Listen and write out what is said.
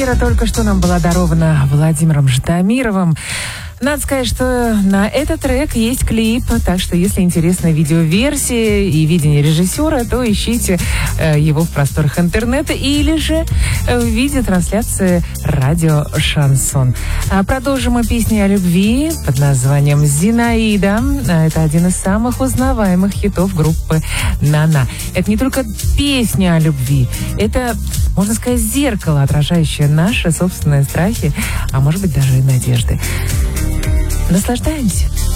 эфира только что нам была дарована Владимиром Житомировым. Надо сказать, что на этот трек есть клип, так что если интересна видеоверсия и видение режиссера, то ищите его в просторах интернета или же в виде трансляции радио «Шансон». Продолжим мы песни о любви под названием «Зинаида». Это один из самых узнаваемых хитов группы «Нана». Это не только песня о любви, это, можно сказать, зеркало, отражающее наши собственные страхи, а может быть даже и надежды. Наслаждаемся.